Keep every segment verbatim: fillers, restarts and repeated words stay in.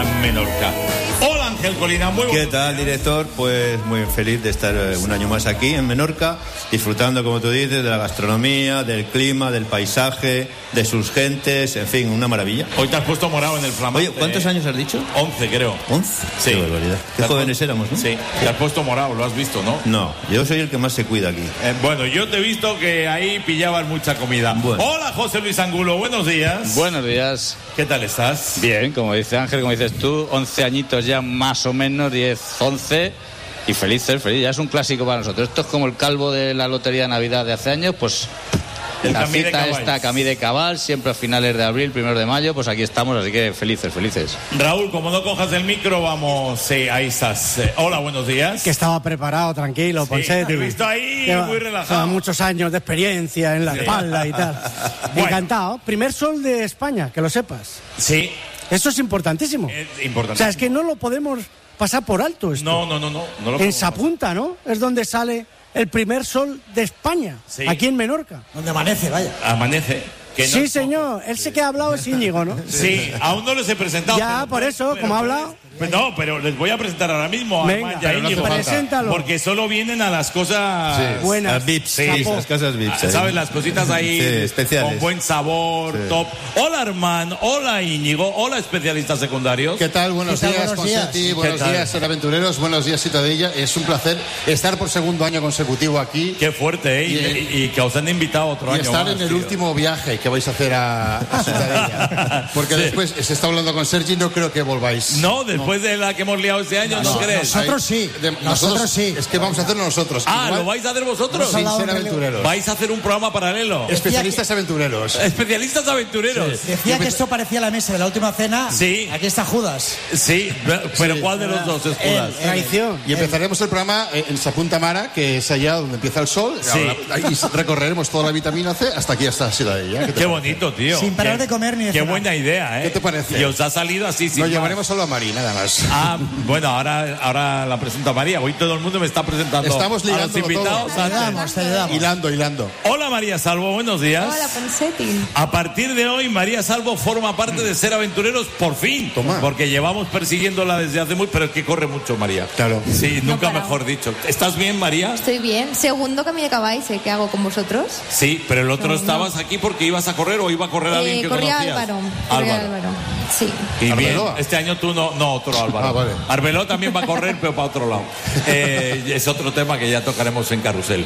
Menorca. Hola Ángel Colina, muy buenos ¿Qué tal, días. director? Pues muy feliz de estar un año más aquí en Menorca, disfrutando, como tú dices, de la gastronomía, del clima, del paisaje, de sus gentes, en fin, una maravilla. Hoy te has puesto morado en el flamante. Oye, ¿cuántos eh? años has dicho? once, creo. ¿once? Sí. Qué barbaridad. Qué jóvenes éramos, ¿no? Sí, te has puesto morado, lo has visto, ¿no? No, yo soy el que más se cuida aquí. Eh, bueno, yo te he visto que ahí pillabas mucha comida. Bueno. Hola, José Luis Angulo, buenos días. Buenos días. ¿Qué tal estás? Bien, como dice Ángel, como dices tú, once añitos ya más o menos, diez, once, y felices, feliz. Ya es un clásico para nosotros. Esto es como el calvo de la Lotería de Navidad de hace años, pues El la Camí de cita Cabal. está Camí de Cabal, siempre a finales de abril, primero de mayo, pues aquí estamos, así que felices, felices. Raúl, como no cojas el micro, vamos, sí, ahí estás. Eh, hola, buenos días. Que estaba preparado, tranquilo, Sí, Ponseti. he visto ahí Lleva- muy relajado. lleva muchos años de experiencia en la Sí. espalda y tal. Bueno. Encantado. Primer sol de España, que lo sepas. Sí, Eso es importantísimo. es O importante. sea, es que no lo podemos pasar por alto esto. No, no, no, no. no lo En podemos Sapunta, ¿no? Es donde sale el primer sol de España, Sí. aquí en Menorca. Donde amanece, vaya. pasar. Amanece. Que no- Sí, señor. Él sé que ha hablado es Íñigo, ¿no? Sí, aún no les he presentado. Ya, pero- por eso, pero- como ha hablado. Pues no, pero les voy a presentar ahora mismo a Venga, Armand y a pero no hace Íñigo. falta. Preséntalo. Porque solo vienen a las cosas... Buenas. Las V I Ps, Sí, sí, las casas V I Ps. Ah, ahí. ¿sabes? Las cositas ahí Sí, especiales. con buen sabor, Sí. top. Hola, Armand. Hola, Íñigo. Hola, especialistas secundarios. ¿Qué tal? Buenos ¿Qué tal? días, Buenos días. Ponseti. Buenos tal? días, ser aventureros. Buenos días, Citadella. Es un placer estar por segundo año consecutivo aquí Qué fuerte, ¿eh? Y, Y- y que os han invitado otro y año estar más, en el tío. último viaje que vais a hacer a, a Citadella. Porque Sí. después se está hablando con Sergi, no creo que volváis. No, después de la que hemos liado este año, ¿no, crees? Nosotros sí. De- Nosotros sí. Es que vamos a hacerlo nosotros. Ah, Igual, ¿lo vais a hacer vosotros? sin hablado ser de- aventureros. ¿Vais a hacer un programa paralelo? Especialistas aventureros. Especialistas aventureros. Decía que esto parecía la mesa de la última cena. Sí. Aquí está Judas. Sí, pero ¿cuál de los dos es Judas? Él, él. Traición. Y empezaremos el programa eh, en Sapunta Mara, que es allá donde empieza el sol. Sí. Ahora, y recorreremos toda la vitamina C hasta aquí, hasta Citadella. ¿Qué te Qué parece? bonito, tío. Sin parar Qué- de comer ni de Qué cenar. buena idea, ¿eh? ¿Qué te parece? Y os ha salido así, sin Lo más. llevaremos solo a Mari, nada más. Ah, bueno, ahora, ahora la presenta María. Hoy todo el mundo me está presentando Estamos a los ligándolo invitados. Te antes. ayudamos, te ayudamos. Hilando, hilando. Hola María Salvo, buenos días. Hola, Ponseti. A partir de hoy, María Salvo forma parte de Ser Aventureros por fin. Toma. Porque llevamos persiguiéndola desde hace muy... Pero es que corre mucho, María. Claro. Sí, nunca paramos. mejor dicho. ¿Estás bien, María? Estoy bien. Segundo Camí de Cabáis, ¿eh? ¿Qué hago con vosotros? Sí, pero el otro No, no. estabas aquí porque ibas a correr o iba a correr alguien Eh, que corría conocías. Álvaro. Corría Álvaro. Álvaro. Sí. Y bien, ¿Arbeloa? este año tú no, no otro Álvaro. Ah, vale. Arbeloa también va a correr, pero para otro lado. Eh, es otro tema que ya tocaremos en Carrusel.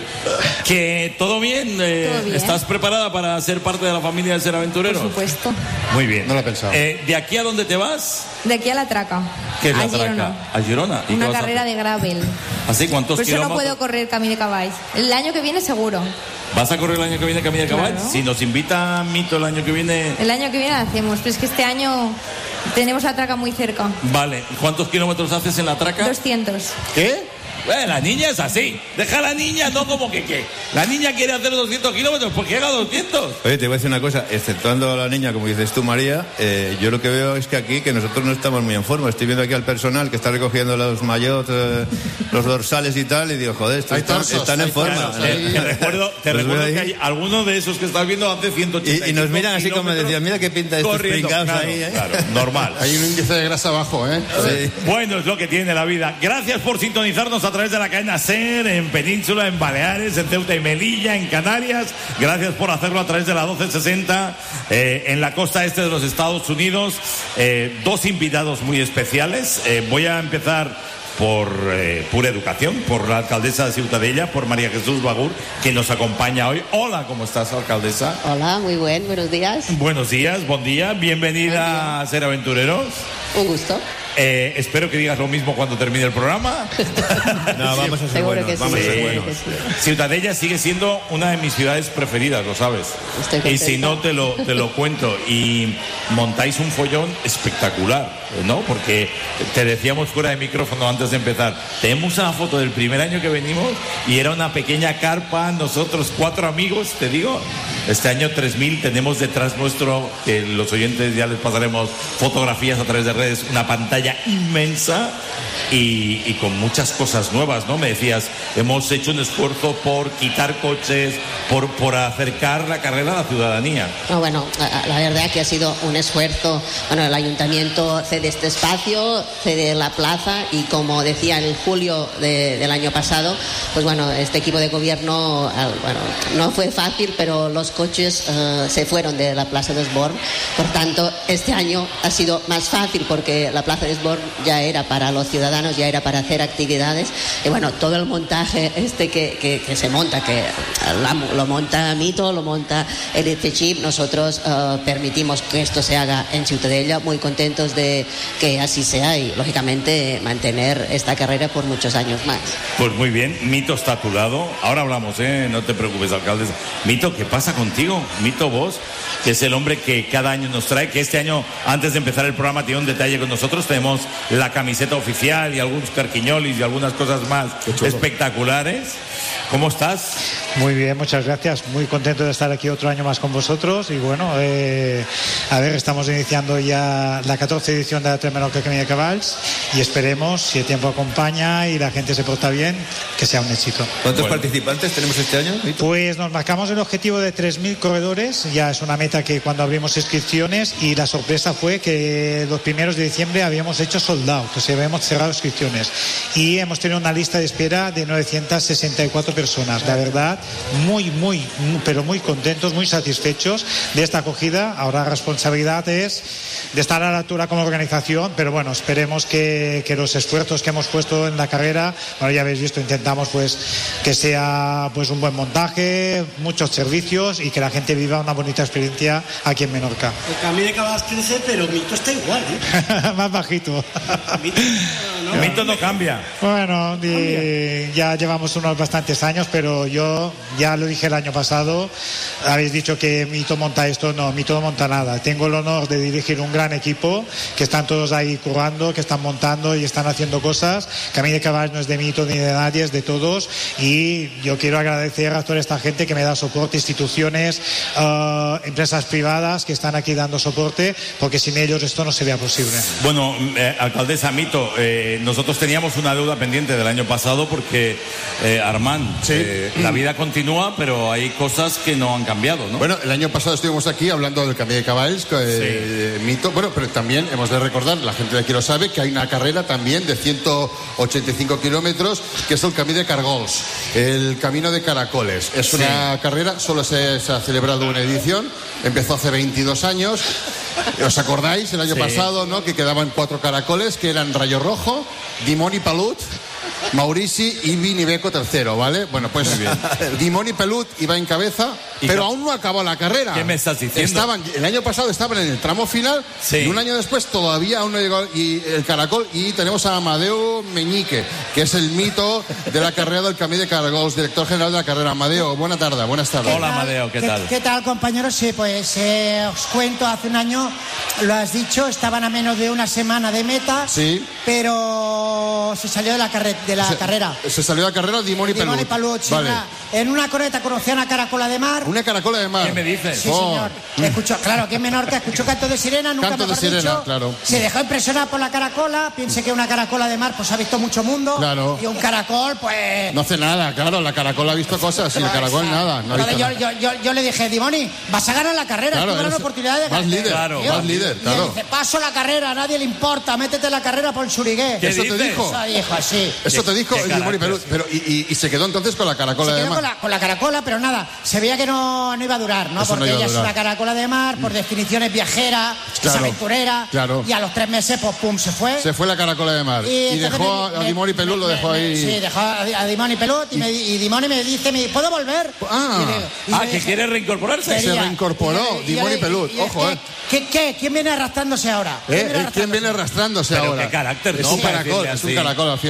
Que todo bien, eh, Todo bien. ¿estás preparada para ser parte de la familia de Ser Por Aventureros? supuesto. Muy bien. No lo he pensado. Eh, ¿De aquí a dónde te vas? De aquí a la traca. ¿Qué es a la traca? Girona. ¿A Girona? ¿Y qué Una vas a carrera hacer? de gravel. ¿Así cuántos Por eso no kilómetros? puedo correr Camí de Cabáis. El año que viene seguro. ¿Vas a correr el año que viene Camilla de Cabal? Claro. Si nos invita Mito el año que viene... El año que viene la hacemos. Pero es que este año tenemos la traca muy cerca. Vale. ¿Cuántos kilómetros haces en la traca? doscientos. ¿Qué? Eh, la niña es así. Deja a la niña, no como que qué. La niña quiere hacer doscientos kilómetros, pues que haga doscientos. Oye, te voy a decir una cosa, exceptuando a la niña, como dices tú, María, eh, yo lo que veo es que aquí, que nosotros no estamos muy en forma. Estoy viendo aquí al personal que está recogiendo los maillots, eh, los dorsales y tal, y digo, joder, estos Hay están, torsos, están en hay forma. torsos, Te, ahí. te recuerdo, te Los recuerdo veo que ahí. hay algunos de esos que estás viendo hace ciento ochenta Y, y nos miran así como decían, mira qué pinta de estos corriendo. pringados Claro, ahí, ¿eh? claro, normal. Hay un índice de grasa bajo, ¿eh? Sí. Bueno, es lo que tiene la vida. Gracias por sintonizarnos a través de la cadena SER, en Península, en Baleares, en Ceuta y Melilla, en Canarias. Gracias por hacerlo a través de la doce sesenta, eh, en la costa este de los Estados Unidos. Eh, dos invitados muy especiales. Eh, voy a empezar por eh, Pura Educación, por la alcaldesa de Ciutadella, por María Jesús Bagur, que nos acompaña hoy. Hola, ¿cómo estás, alcaldesa? Hola, muy buen, buenos días. Buenos días, buen día. Bienvenida a Ser Aventureros. Un gusto. Eh, espero que digas lo mismo cuando termine el programa. No, vamos a ser Seguro buenos, que sí. vamos a ser Sí. buenos. que sí. Ciutadella sigue siendo una de mis ciudades preferidas, lo sabes. Estoy Y contenta. si no, te lo, te lo cuento. Y montáis un follón espectacular, ¿no? Porque te decíamos fuera de micrófono antes de empezar, tenemos una foto del primer año que venimos y era una pequeña carpa, nosotros cuatro amigos, te digo. Este año tres mil tenemos detrás nuestro, que los oyentes ya les pasaremos fotografías a través de redes, una pantalla pantalla inmensa y, y con muchas cosas nuevas, ¿no? Me decías, hemos hecho un esfuerzo por quitar coches, por, por acercar la carrera a la ciudadanía. No, bueno, la, la verdad que ha sido un esfuerzo. Bueno, el ayuntamiento cede este espacio, cede la plaza y como decía en julio de, del año pasado, pues bueno, este equipo de gobierno, bueno, no fue fácil, pero los coches uh, se fueron de la Plaza de Osborne. Por tanto, este año ha sido más fácil porque la Plaza de Osborne ya era para los ciudadanos, ya era para hacer actividades. Y bueno, todo el montaje este que, que, que se monta, que la, lo monta Mito, lo monta el I C Chip, nosotros uh, permitimos que esto se haga en Ciutadella, muy contentos de que así sea y, lógicamente, mantener esta carrera por muchos años más. Pues muy bien, Mito está a tu lado. Ahora hablamos, ¿eh? No te preocupes, alcalde. Mito, ¿qué pasa contigo? Mito, vos, que es el hombre que cada año nos trae, que este año, antes de empezar el programa, tiene un detalle con nosotros. Tenemos la camiseta oficial y algunos carquiñolis y algunas cosas más espectaculares. ¿Cómo estás? Muy bien, muchas gracias. Muy contento de estar aquí otro año más con vosotros. Y bueno, eh, a ver, estamos iniciando ya la catorce edición de la Tres Menorca Camí de Cavalls y esperemos, si el tiempo acompaña y la gente se porta bien, que sea un éxito. ¿Cuántos Bueno. participantes tenemos este año? Pues nos marcamos el objetivo de tres mil corredores. Ya es una meta que cuando abrimos inscripciones, y la sorpresa fue que los primeros de diciembre habíamos hecho sold out, o sea, habíamos cerrado inscripciones y hemos tenido una lista de espera de novecientas sesenta y cuatro personas. La verdad, muy, muy, muy, pero muy contentos, muy satisfechos de esta acogida. Ahora la responsabilidad es de estar a la altura como organización, pero bueno, esperemos que, que los esfuerzos que hemos puesto en la carrera, bueno, ya habéis visto, intentamos pues que sea pues un buen montaje, muchos servicios y que la gente viva una bonita experiencia aquí en Menorca. El Camí de Cavalls crece, pero Mito está igual, ¿eh? Más bajito. Mito, no, no. Mito no cambia. Bueno, y ya llevamos unos bastantes años, pero yo ya lo dije el año pasado, habéis dicho que Mito monta esto, no, Mito no monta nada. Tengo el honor de dirigir un gran equipo, que están todos ahí currando, que están montando y están haciendo cosas. Camí de Cavalls no es de Mito ni de nadie, es de todos, y yo quiero agradecer a toda esta gente que me da soporte, instituciones, uh, empresas privadas que están aquí dando soporte, porque sin ellos esto no sería posible. Bueno, eh, alcaldesa Mito, eh, nosotros teníamos una deuda pendiente del año pasado porque, eh, Armand, Sí. eh, la vida continúa, pero hay cosas que no han cambiado, ¿no? Bueno, el año pasado estuvimos aquí hablando del Camí de Cavalls, que, eh, Mito. Bueno, pero también hemos de recordar, la gente de aquí lo sabe, que hay una carrera también de ciento ochenta y cinco kilómetros, que es el Camí de Cargols, el Camino de Caracoles. Es una Sí. carrera, solo se, se ha celebrado una edición, empezó hace veintidós años. ¿Os acordáis el año Sí. pasado, no? Que quedaban cuatro caracoles, que eran Rayo Rojo, Dimoni Pelut, Maurici y Vinibeco tercero, ¿vale? Bueno, pues Dimoni Pelut iba en cabeza, ¿Y pero qué- aún no acabó la carrera. ¿Qué me estás diciendo? Estaban, el año pasado estaban en el tramo final, Sí. y un año después todavía aún no llegó y el caracol, y tenemos a Amadeo Meñique, que es el mito de la carrera del Camí de Caracoles, director general de la carrera. Amadeo, buena tarde, buenas tardes. Hola, Amadeo, ¿qué tal? ¿Qué tal, compañeros? Sí, pues eh, os cuento, hace un año, lo has dicho, estaban a menos de una semana de meta, Sí. pero se salió de la, carre- de la Se- carrera. Se salió de la carrera Dimoni Pelut. Dimoni Pelut, sí, Vale. una- en una coreta conocía una caracola de mar. Una caracola de mar. ¿Qué me dices? Sí, Oh. señor. Escuchó, claro, aquí en Menorca escuchó canto de sirena, nunca Canto de mejor sirena, dicho. claro. Se dejó impresionar por la caracola, piense que una caracola de mar pues ha visto mucho mundo. Claro. Y un caracol, pues... No hace nada, claro, la caracola ha visto cosas y el caracol nada. No ha Entonces visto yo, nada. yo, yo, yo le dije, Dimoni, vas a ganar la carrera, Claro, es tu gran eres- oportunidad de vas ganar. líder, Claro, vas líder, Y claro. él dice, paso la carrera, a nadie le importa, métete en la carrera por el Surigué. ¿Qué Eso te dices? dijo. Eso dijo así. Eso te dijo qué el Dimoni carácter, Pelut. sí. Pero, y, y- y se quedó entonces con la caracola Se de quedó mar. con la, con la caracola, pero nada, se veía que no, no iba a durar, ¿no? Eso no Porque iba a ella es durar. una caracola de mar, por definición es viajera, Claro, es aventurera, claro. y a los tres meses, pues pum, se fue. Se fue la caracola de mar. Y, entonces dejó me- a me- Dimoni Pelut, lo me- dejó me- ahí. Sí, dejó a, a Dimoni Pelut y, me, y Dimoni me dice, me, ¿puedo volver? Ah. Y le- y Ah, le que dije, quiere reincorporarse. Se quería. reincorporó, Y yo le- y yo Dimoni le- Pelut, y- ojo, ¿qué, eh. ¿qué, qué? ¿Quién viene arrastrándose ahora? ¿Eh? ¿Quién viene arrastrándose Pero ahora? qué carácter, es ¿no? un Para caracol, decirle es un así. caracol al fin y al cabo, ¿no?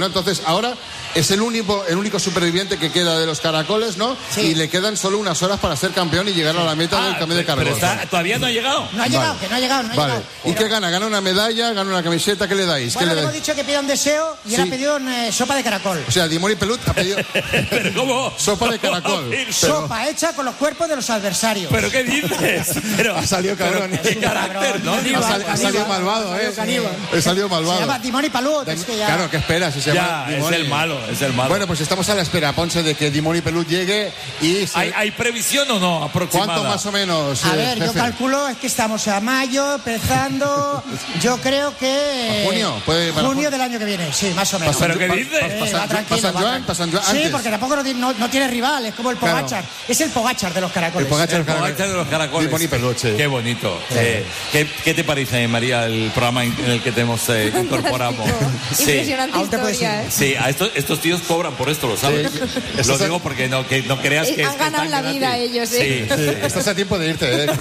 ¿no? Entonces, ahora es el único, el único superviviente que queda de los caracoles, ¿no? Sí. Y le quedan solo unas horas para ser campeón y llegar a la meta Ah, del Camí de pero Cargol. está- todavía no ha llegado. No ha llegado, Vale. que no ha llegado, no ha Vale. llegado. ¿Y qué gana? ¿Gana una medalla? ¿Gana una camiseta? ¿Qué le dais? Bueno, ¿Qué le le hemos dais? dicho que pida un deseo y él Sí. ha pedido eh, sopa de caracol. O sea, Dimoni Pelut ha pedido Pero ¿cómo? sopa de ¿Cómo va a caracol. pedir Pero- Sopa hecha con los cuerpos de los adversarios. ¿Pero qué dices? Pero, Ha salido cabrón. pero ¿Qué carácter, no? Ha, sal- ha salido malvado, ¿eh? Ha salido Se malvado. llama Dimoni Palut. Es que ya... Claro, ¿qué esperas? Si se llama Ya, es Dimoni. el malo, es el malo. Bueno, pues estamos a la espera, Ponce, de que Dimoni Pelut llegue y... se- ¿Hay, ¿Hay previsión o no aproximada? ¿Cuánto más o menos, A eh, ver, yo jefe? calculo, es que estamos a mayo, empezando, yo creo que... ¿A junio? ¿Puede para junio junio? del año que viene, sí, más o menos. ¿Pero qué Pa- dices? pa- Eh, pa- va San- tranquilo, pa' San va Joan, tranquilo. pa' San Joan, Sí, antes. porque tampoco no, tiene- no- no tiene rival, es como el Claro. Pogachar. Es el Pogachar de los caracoles. El Pogacar, El Pogacar de los caracoles. Dimoni Pelut, sí. Qué bonito. Eh, ¿qué, ¿Qué te parece, María, el programa en en el que te hemos eh, incorporado? Sí. Impresionante Aún te puedes historia. ir. ¿eh? Sí, a estos, estos tíos cobran por esto, ¿lo sabes? Sí. Lo Estos digo son- porque no, que no creas Eh, que han es que ganado están la vida gratis. ellos, ¿eh? Sí, sí. Estás a tiempo de irte, ¿eh?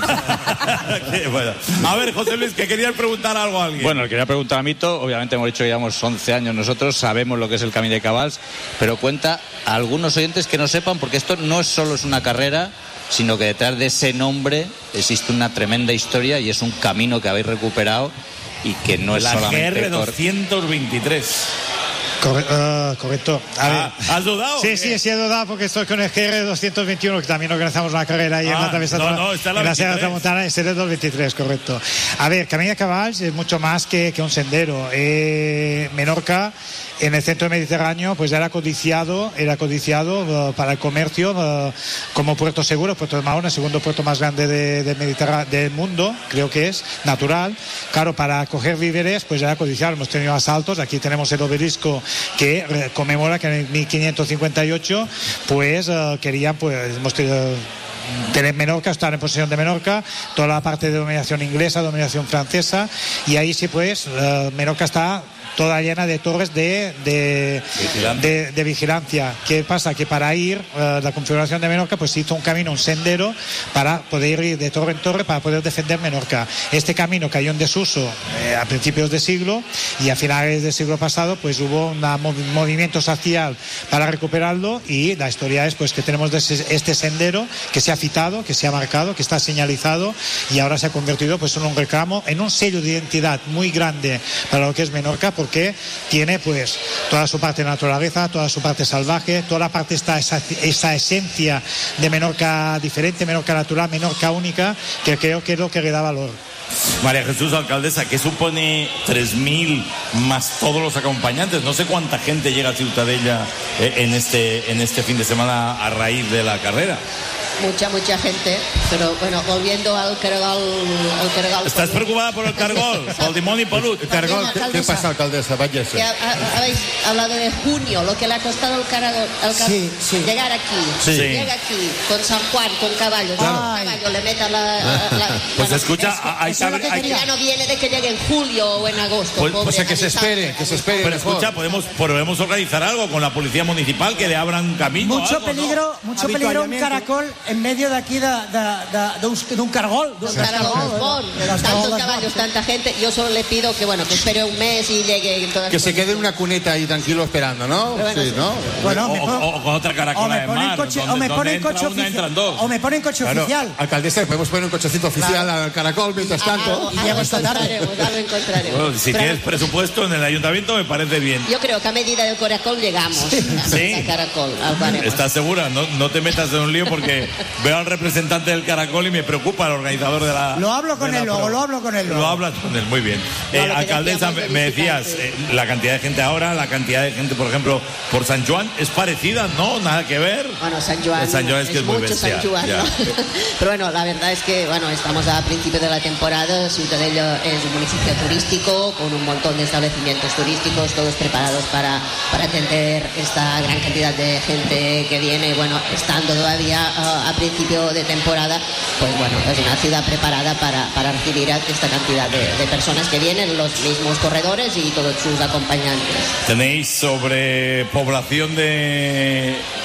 Qué bueno. A ver, José Luis, que querías preguntar algo a alguien. Bueno, le quería preguntar a Mito, obviamente hemos dicho que llevamos once años nosotros, sabemos lo que es el Camí de Cabals, pero cuenta a algunos oyentes que no sepan, porque esto no es solo es una carrera, sino que detrás de ese nombre existe una tremenda historia y es un camino que habéis recuperado y que no es la G solamente... R cor- doscientos veintitrés. Corre- ah, correcto. A Ah, ver. ¿has dudado? Sí, o qué? sí, sí he dudado porque estoy con el G R doscientos veintiuno, que también organizamos una carrera ahí en Ah, la travesa no, no, está en la Sierra veintitrés. Tramontana, es el doscientos veintitrés, correcto. A ver, Camí de Cabals es mucho más que, que un sendero. Eh, Menorca, en el centro mediterráneo, pues era codiciado, era codiciado eh, para el comercio eh, como puerto seguro, Puerto de Mahón, el segundo puerto más grande de, de Mediterrá- del mundo, creo que es, natural. Claro, para coger víveres, pues era codiciado. Hemos tenido asaltos, aquí tenemos el obelisco que eh, conmemora que en el mil quinientos cincuenta y ocho, pues eh, querían, pues hemos tenido tener Menorca, estar en posesión de Menorca, toda la parte de dominación inglesa, dominación francesa, y ahí sí pues eh, Menorca está toda llena de torres de, de, Vigilancia. de, de vigilancia. ¿Qué pasa? Que para ir, eh, la configuración de Menorca, pues se hizo un camino, un sendero, para poder ir de torre en torre, para poder defender Menorca. Este camino cayó en desuso eh, a principios de siglo, y a finales del siglo pasado, pues hubo un movimiento social para recuperarlo, y la historia es pues que tenemos ese- este sendero que se ha citado, que se ha marcado, que está señalizado, y ahora se ha convertido pues en un reclamo, en un sello de identidad muy grande para lo que es Menorca, porque tiene pues toda su parte de naturaleza, toda su parte salvaje, toda la parte está esa, esa esencia de Menorca diferente, Menorca natural, Menorca única, que creo que es lo que le da valor. María Jesús, alcaldesa, ¿qué supone tres mil más todos los acompañantes? No sé cuánta gente llega a Ciutadella eh, en este, en este fin de semana a raíz de la carrera. Mucha, mucha gente, pero bueno, volviendo al cargol... Al cargol ¿Estás preocupada por el cargol? Por el Dimoni Pelut. Cargol, ¿qué, alcaldesa. ¿qué pasa, alcaldesa? Vaya Que ha- ha- habéis hablado de junio, lo que le ha costado al cargol, al car- Sí, sí. llegar aquí. Sí. Llega aquí con San Juan, con caballos, Claro. con caballo, le meta la... la- Pues bueno, escucha, es que hay eso es lo que hay- quería. ya no viene de que llegue en julio o en agosto. Pues- pobre O sea, que se avisado. espere, que se espere. Pero mejor. escucha, podemos, podemos organizar algo con la policía municipal, que le abran camino. Mucho algo, ¿no? peligro, mucho peligro un caracol en medio de aquí de, de, de, de un, de un cargol. Con cargol, con Las tantos bolas, caballos, ¿no? tanta gente. Yo solo le pido que, bueno, que espere un mes y llegue en todas Que se condiciones. quede en una cuneta ahí tranquilo esperando, ¿no? Pero bueno, Sí, sí. ¿no? Bueno, O, me pon- o- o con otra o caracola me de ponen mar. coche, donde- o me donde ponen entra coche una, oficial, entran dos. o me ponen coche Claro, oficial. alcaldesa, podemos poner un cochecito oficial al caracol mientras tanto. Algo, Y algo llego esta tarde. encontraremos, algo encontraremos. Bueno, si Pero tienes presupuesto en el ayuntamiento, me parece bien. yo creo que a medida del caracol llegamos a, Sí. a caracol. Al baremo. ¿Estás segura? No, no te metas en un lío porque veo al representante del caracol y me preocupa el organizador de la. Lo hablo con de la él luego, prueba. lo hablo con él luego. Lo hablas con él, muy bien. No, Eh, lo que alcaldesa, decíamos me, de me decías, visitantes. eh, la cantidad de gente ahora, la cantidad de gente, por ejemplo, por San Juan, es parecida, ¿no? Nada que ver. Bueno, San Juan, El San Juan es que es muy mucho bestial, San Juan, ya. ¿no? Pero bueno, la verdad es que bueno, estamos a principio de la temporada. Ciutadella es un municipio turístico con un montón de establecimientos turísticos, todos preparados para, para atender esta gran cantidad de gente que viene. Bueno, estando todavía uh, a principio de temporada, pues bueno, es una ciudad preparada para, para recibir a esta cantidad de, de personas que vienen, los mismos corredores y todos sus acompañantes. ¿Tenéis sobre población de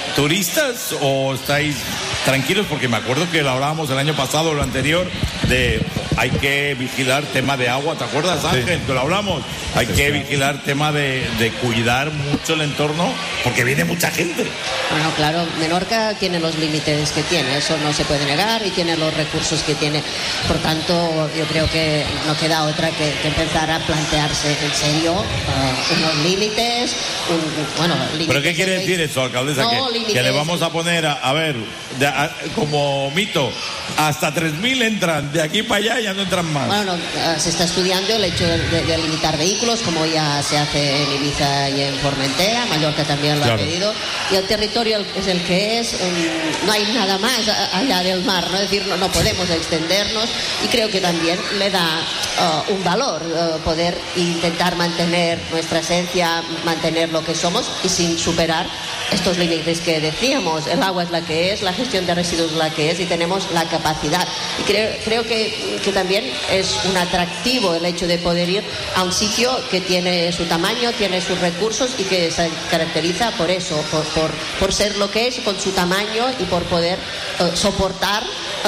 turistas o estáis tranquilos? Porque me acuerdo que lo hablábamos el año pasado o lo anterior de hay que vigilar tema de agua, ¿te acuerdas, Ángel? Sí. Que lo hablamos. Hay sí, que sí. vigilar tema de, de cuidar mucho el entorno porque viene mucha gente. Bueno, claro, Menorca tiene los límites que tiene, eso no se puede negar, y tiene los recursos que tiene. Por tanto, yo creo que no queda otra que, que empezar a plantearse en serio uh, unos límites, un, bueno, límites. ¿Pero qué quiere decir eso, alcaldesa? No, que, que le vamos a poner, a, a ver, de, a, como mito, hasta tres mil entran, de aquí para allá ya no entran más. Bueno, no, uh, se está estudiando el hecho de, de, de limitar vehículos, como ya se hace en Ibiza y en Formentera, Mallorca también lo claro. ha pedido, y el territorio es el que es, um, no hay nada más allá del mar, ¿no? Es decir, no, no podemos extendernos, y creo que también le da uh, un valor uh, poder intentar mantener nuestra esencia, mantener lo que somos y sin superar estos límites que decíamos. El agua es la que es, la gestión de residuos es la que es, y tenemos la capacidad. Y creo, creo que, que también es un atractivo el hecho de poder ir a un sitio que tiene su tamaño, tiene sus recursos y que se caracteriza por eso, por, por, por ser lo que es, con su tamaño, y por poder uh, soportar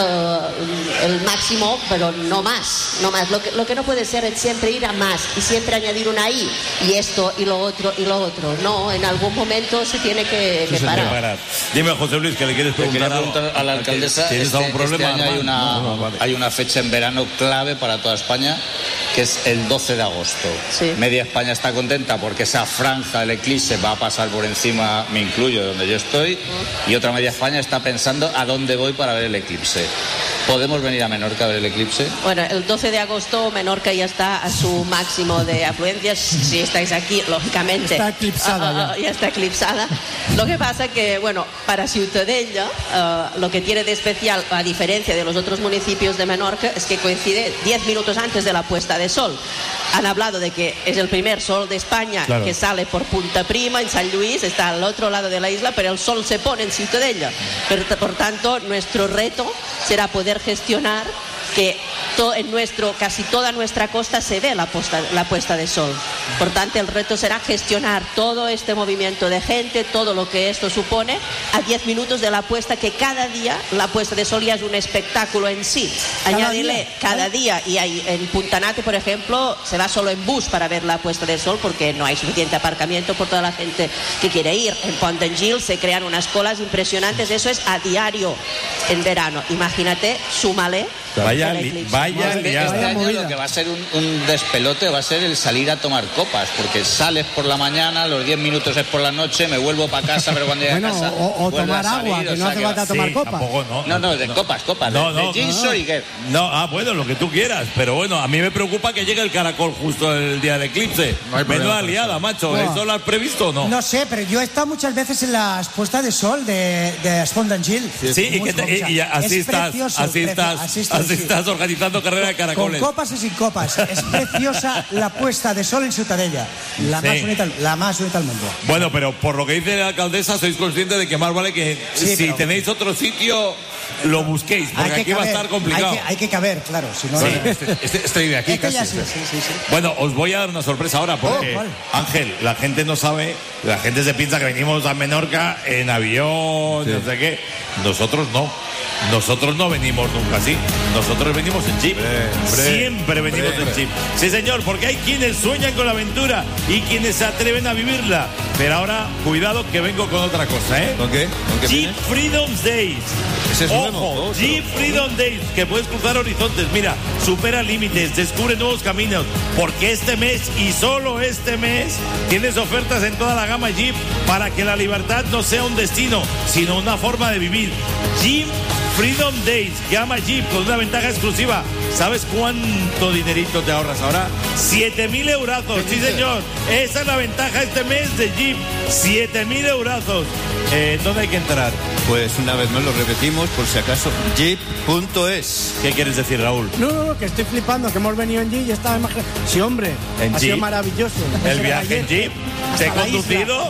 uh, el máximo, pero no más, no más. Lo que, lo que no puede ser es siempre ir a más y siempre añadir una I, y esto y lo otro y lo otro. No, en algún momento se tiene que Que, que parar. parar. Dime, José Luis, que le quieres preguntar, le preguntar a la alcaldesa. ¿Tienes este, algún problema? Este año hay una, no, no, vale. hay una fecha en verano clave para toda España, que es el doce de agosto. Sí. Media España está contenta porque esa franja del eclipse va a pasar por encima, me incluyo, donde yo estoy, uh. y otra media España está pensando a dónde voy para ver el eclipse. ¿Podemos venir a Menorca a ver el eclipse? Bueno, el doce de agosto Menorca ya está a su máximo de afluencias. Si estáis aquí, lógicamente. Está eclipsada. Uh, uh, ya. ya está eclipsada. Lo que pasa que, bueno, para Ciutadella, uh, lo que tiene de especial, a diferencia de los otros municipios de Menorca, es que coincide diez minutos antes de la puesta de sol. Han hablado de que es el primer sol de España claro. que sale por Punta Prima, en San Luis, está al otro lado de la isla, pero el sol se pone en Ciutadella. Pero, por tanto, nuestro reto será poder gestionar que to, en nuestro, casi toda nuestra costa se ve la, posta, la puesta de sol. Por tanto, el reto será gestionar todo este movimiento de gente, todo lo que esto supone, a diez minutos de la puesta, que cada día la puesta de sol ya es un espectáculo en sí. Cada Añádele día. cada día, y hay, en Puntanate, por ejemplo, se va solo en bus para ver la puesta de sol porque no hay suficiente aparcamiento por toda la gente que quiere ir. En Pont d'Angil se crean unas colas impresionantes, eso es a diario en verano. Imagínate, súmale. Vaya, li, vaya, este, liada. este año lo que va a ser un, un despelote va a ser el salir a tomar copas, porque sales por la mañana, los diez minutos es por la noche, me vuelvo para casa, pero cuando llegue bueno, a casa o, o tomar salir, agua, que o no sea, hace que falta va... tomar sí, copas. Tampoco, no, no, no, de no. copas, copas, no, de, no, de Ginso no. y qué. No, ah, bueno, lo que tú quieras, pero bueno, a mí me preocupa que llegue el caracol justo el día del eclipse. No hay Menuda liada, macho. No. ¿Eso lo has previsto o no? No sé, pero yo he estado muchas veces en las puestas de sol de, de Pont d'Angil. Sí, sí, y, que te, y, y así, estás, así, estás, así, estás, así estás organizando carrera de caracoles. Con copas y sin copas. Es preciosa la puesta de sol en Ciutadella. La, sí. más bonita, la más bonita del mundo. Bueno, pero por lo que dice la alcaldesa, sois conscientes de que más vale que sí, si pero... tenéis otro sitio, lo busquéis, porque aquí caber, va a estar complicado. Hay que, hay que caber, claro. Si no, sí. no... Este, este, estoy de aquí casi. Sí, sí, sí, sí. Bueno, os voy a dar una sorpresa ahora, porque, oh, Ángel, la gente no sabe, la gente se piensa que venimos a Menorca en avión, sí. no sé qué. Nosotros no. Nosotros no venimos nunca así. Nosotros venimos en jeep. Bre, bre, Siempre venimos bre, en jeep. Sí, señor, porque hay quienes sueñan con la aventura y quienes se atreven a vivirla. Pero ahora, cuidado que vengo con otra cosa, ¿eh? ¿Con qué? ¿Con qué Jeep vienes? Freedom Days. ¿Ese es Ojo, nuevo? Jeep Freedom Days, que puedes cruzar horizontes. Mira, supera límites, descubre nuevos caminos. Porque este mes, y solo este mes, tienes ofertas en toda la gama Jeep para que la libertad no sea un destino, sino una forma de vivir. Jeep Freedom Days, llama Jeep con una ventaja exclusiva. ¿Sabes cuánto dinerito te ahorras ahora? siete mil eurazos, sí señor. Esa es la ventaja este mes de Jeep. siete mil eurazos. Eh, ¿Dónde hay que entrar? Pues una vez más lo repetimos, por si acaso, jeep punto es. ¿Qué quieres decir, Raúl? No, no, no, que estoy flipando, que hemos venido en Jeep y estaba imaginando. Sí, hombre, ¿En ha Jeep? sido maravilloso. El viaje en Jeep. ¿Te he conducido?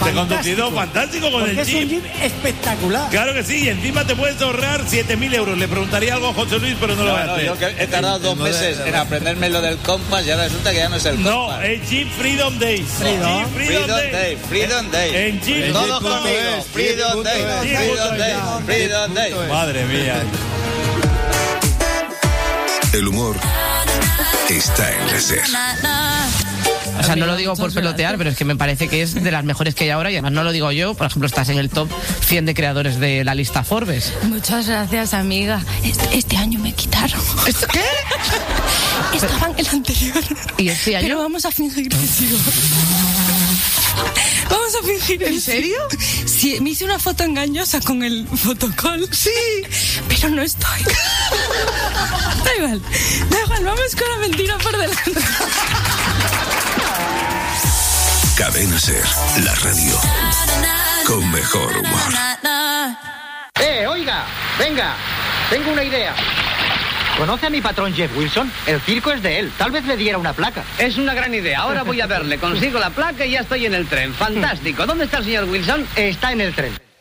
Este conducido fantástico con Porque el es un Jeep. Jeep espectacular. Claro que sí, y encima te puedes ahorrar siete mil euros. Le preguntaría algo a José Luis, pero no, lo No, voy a no, hacer. yo que he tardado dos meses en aprenderme lo del compás y ahora resulta que ya no es el No, compás. es Jeep Freedom Days. Freedom. Jeep Freedom, Freedom Days. Day, Freedom Day. En Jeep. Todos punto conmigo. es, Freedom punto Day, es. Freedom Day, Freedom Day. Madre mía. El humor está en la SER. O sea, no lo digo por pelotear, pero es que me parece que es de las mejores que hay ahora y además no lo digo yo. Por ejemplo, estás en el top cien de creadores de la lista Forbes. Muchas gracias, amiga. Este, este año me quitaron. ¿Esto qué? Estaba en el anterior. ¿Y este año? Pero vamos a fingir que sigo. Vamos a fingir. ¿En serio? Sí, me hice una foto engañosa con el fotocall. Sí. Pero no estoy. Da igual. Da igual, vamos con la mentira por delante. Cadena SER, la radio con mejor humor. Eh, oiga, venga, tengo una idea. ¿Conoce a mi patrón Jeff Wilson? El circo es de él, tal vez le diera una placa. Es una gran idea, ahora voy a verle, consigo la placa y ya estoy en el tren. Fantástico, ¿dónde está el señor Wilson? Está en el tren.